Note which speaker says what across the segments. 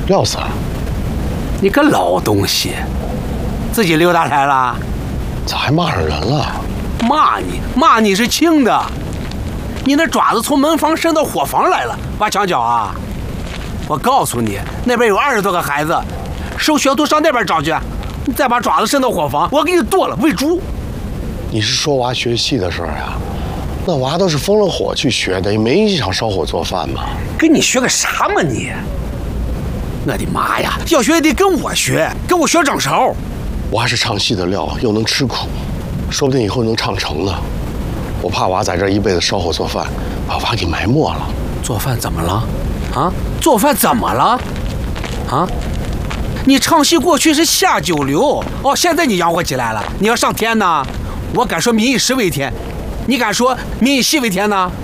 Speaker 1: 撂死了。
Speaker 2: 你个老东西，自己溜达来了？
Speaker 1: 咋还骂上人了？
Speaker 2: 骂你是轻的，你那爪子从门房伸到伙房来了，挖墙脚啊！我告诉你，那边有20多个孩子，收学徒上那边找去。你再把爪子伸到伙房，我给你剁了喂猪。
Speaker 1: 你是说娃学戏的事儿呀？那娃都是封了火去学的，也没一场烧火做饭嘛。
Speaker 2: 跟你学个啥嘛你？我的妈呀！要学也得跟我学掌勺。
Speaker 1: 娃是唱戏的料，又能吃苦，说不定以后能唱成呢。我怕娃在这一辈子烧火做饭，把娃给埋没了。
Speaker 2: 做饭怎么了？啊？做饭怎么了？啊？你唱戏过去是下九流哦，现在你养活起来了，你要上天呢？我敢说民以食为天，你敢说民以戏为天呢？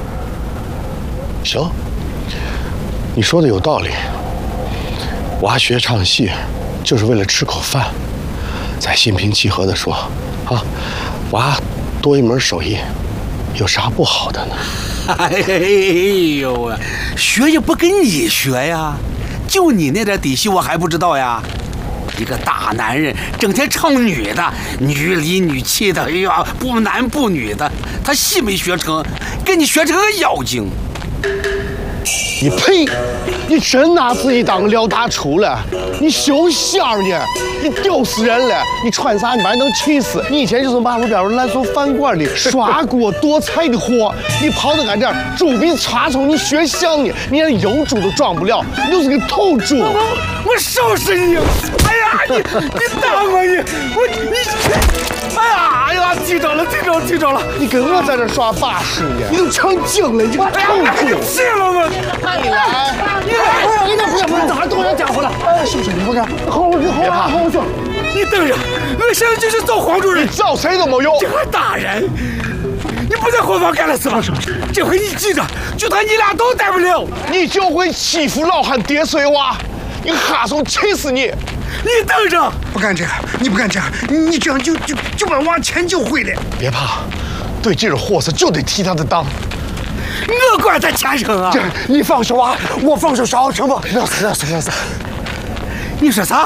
Speaker 1: 行，你说的有道理。娃学唱戏，就是为了吃口饭。再心平气和地说，啊，娃多一门手艺，有啥不好的呢？
Speaker 2: 哎呦啊，学也不跟你学呀，就你那点底细我还不知道呀。一个大男人整天唱女的，女里女气的，哎呀，不男不女的，他戏没学成，跟你学成个妖精。
Speaker 1: 你呸！你真拿自己当个廖大厨了？你休想呢！你丢死人了！你穿啥你把人能气死！你以前就是马路边烂俗饭馆里刷锅剁菜的货，你跑到俺这儿猪鼻叉从你学像呢，你连油猪都装不了，你就是个土猪！
Speaker 2: 我收拾你！哎呀，你打我你！哎呀，踢着了！
Speaker 1: 你跟我在这耍把式呢？你都成精了！你这个土猪！
Speaker 2: 气了我！
Speaker 1: 你来！
Speaker 3: 不咋都要家伙了？兄弟，你不干，好，
Speaker 1: 别怕，
Speaker 2: 你等着，我现在就是找黄主任，
Speaker 1: 找谁都没用。
Speaker 2: 这还打人！你不在伙房干了是吧？这回你记着，就算你俩都待不了，
Speaker 1: 你就会欺负老汉爹碎娃，你哈怂气死你！
Speaker 2: 你等着！
Speaker 3: 不干这个，你不干这个，你这样就把娃钱救回来。
Speaker 1: 别怕，对这种货色就得替他的当。
Speaker 2: 我管他钱生啊！
Speaker 3: 你放手啊，我放手烧成不？
Speaker 1: 要死！
Speaker 2: 你说啥？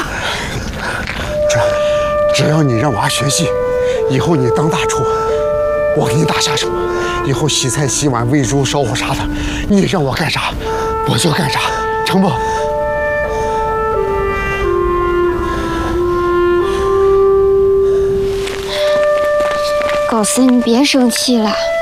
Speaker 3: 只要你让娃学戏，以后你当大厨，我给你打下手。以后洗菜、洗碗、喂猪、烧火啥的，你让我干啥，我就干啥，成不？
Speaker 4: 高四，你别生气了。